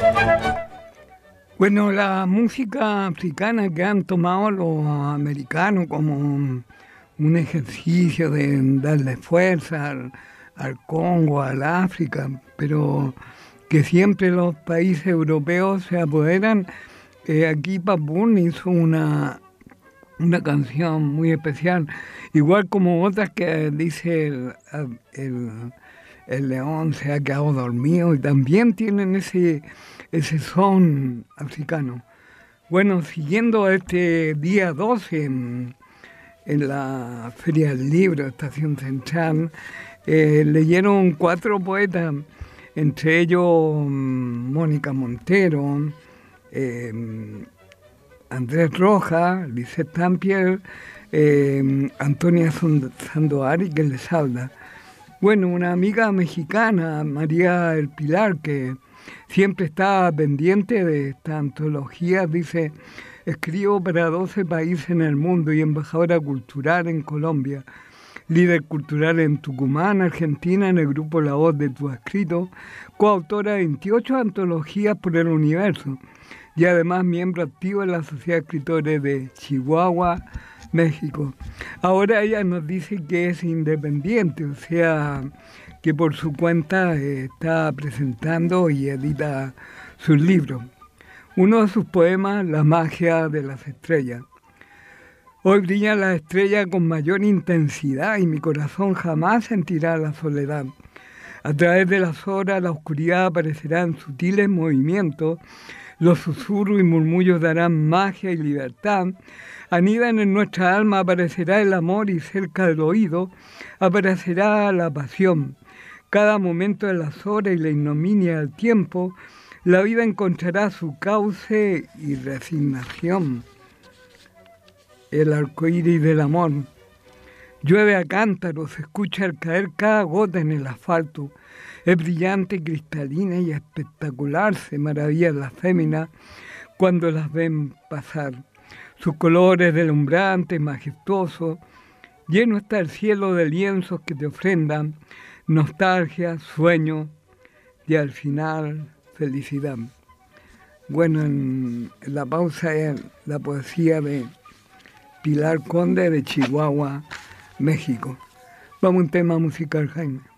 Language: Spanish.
Bueno, la música africana que han tomado los americanos como un ejercicio de darle fuerza al Congo, al África, pero que siempre los países europeos se apoderan. Aquí Papún hizo una canción muy especial, igual como otras que dice el león se ha quedado dormido y también tienen ese son africano. Bueno, siguiendo este día 12 en la Feria del Libro, Estación Central, leyeron 4 poetas, entre ellos Mónica Montero, Andrés Rojas, Lisette Tampier, Antonia Sandoari, que les habla. Bueno, una amiga mexicana, María El Pilar, que siempre está pendiente de esta antología, dice: escribo para 12 países en el mundo y embajadora cultural en Colombia, líder cultural en Tucumán, Argentina, en el grupo La Voz de Tu Escrito, coautora de 28 antologías por el universo y además miembro activo en la Sociedad de Escritores de Chihuahua, México. Ahora ella nos dice que es independiente, o sea, que por su cuenta está presentando y edita sus libros. Uno de sus poemas, La magia de las estrellas. Hoy brillan las estrellas con mayor intensidad y mi corazón jamás sentirá la soledad. A través de las horas la oscuridad aparecerá en sutiles movimientos, los susurros y murmullos darán magia y libertad. Anidan en nuestra alma, aparecerá el amor y cerca del oído aparecerá la pasión. Cada momento de las horas y la ignominia del tiempo, la vida encontrará su cauce y resignación. El arcoíris del amor. Llueve a cántaros, se escucha al caer cada gota en el asfalto. Es brillante, cristalina y espectacular, se maravillan las féminas cuando las ven pasar. Sus colores deslumbrantes, majestuosos, lleno está el cielo de lienzos que te ofrendan, nostalgia, sueño y al final felicidad. Bueno, en la pausa es la poesía de Pilar Conde de Chihuahua, México. Vamos a un tema musical, Jaime.